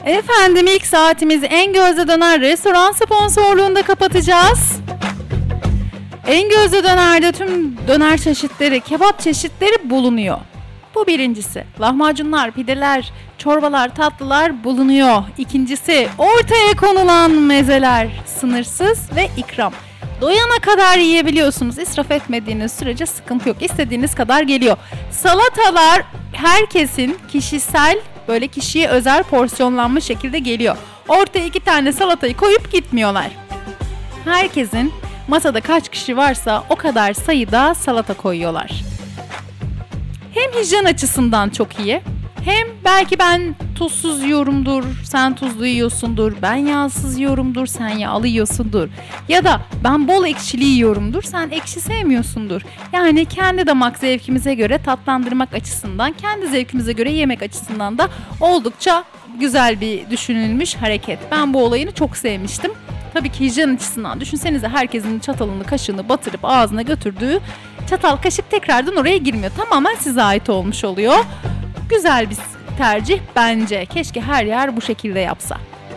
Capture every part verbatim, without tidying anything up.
Efendim ilk saatimizi En Gözde Döner restoran sponsorluğunda kapatacağız. En Gözde Döner'de tüm döner çeşitleri, kebap çeşitleri bulunuyor. Bu birincisi. Lahmacunlar, pideler, çorbalar, tatlılar bulunuyor. İkincisi ortaya konulan mezeler sınırsız ve ikram. Doyana kadar yiyebiliyorsunuz. İsraf etmediğiniz sürece sıkıntı yok. İstediğiniz kadar geliyor. Salatalar herkesin kişisel, böyle kişiye özel porsiyonlanmış şekilde geliyor. Ortaya iki tane salatayı koyup gitmiyorlar. Herkesin masada kaç kişi varsa o kadar sayıda salata koyuyorlar. Hem hijyen açısından çok iyi. Hem belki ben tuzsuz yiyorumdur, sen tuzlu yiyorsundur. Ben yağsız yiyorumdur, sen yağlı yiyorsundur. Ya da ben bol ekşili yiyorumdur, sen ekşi sevmiyorsundur. Yani kendi damak zevkimize göre tatlandırmak açısından, kendi zevkimize göre yemek açısından da oldukça güzel bir düşünülmüş hareket. Ben bu olayını çok sevmiştim. Tabii ki hijyen açısından düşünsenize, herkesin çatalını, kaşığını batırıp ağzına götürdüğü çatal, kaşık tekrardan oraya girmiyor. Tamamen size ait olmuş oluyor. Güzel bir tercih bence. Keşke her yer bu şekilde yapsa.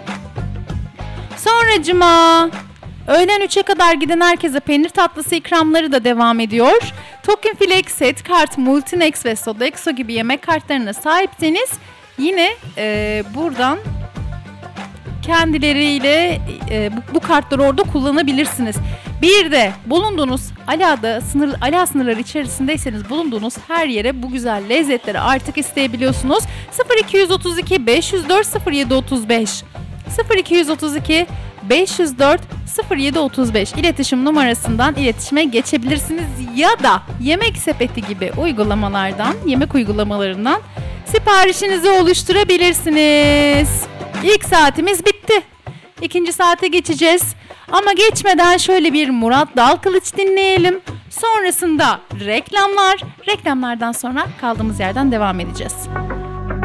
Sonracıma öğlen üçe kadar giden herkese peynir tatlısı ikramları da devam ediyor. Token Flex, Set Kart, Multinex ve Sodexo gibi yemek kartlarına sahipseniz yine e, buradan kendileriyle e, bu, bu kartları orada kullanabilirsiniz. Bir de bulunduğunuz Ala'da sınır, Ala sınırları içerisindeyseniz bulunduğunuz her yere bu güzel lezzetleri artık isteyebiliyorsunuz. sıfır iki otuz iki beş yüz dört sıfır yedi otuz beş sıfır iki otuz iki beş yüz dört sıfır yedi otuz beş iletişim numarasından iletişime geçebilirsiniz ya da Yemek Sepeti gibi uygulamalardan, yemek uygulamalarından siparişinizi oluşturabilirsiniz. İlk saatimiz bitti. İkinci saate geçeceğiz. Ama geçmeden şöyle bir Murat Dalkılıç dinleyelim. Sonrasında reklamlar. Reklamlardan sonra kaldığımız yerden devam edeceğiz.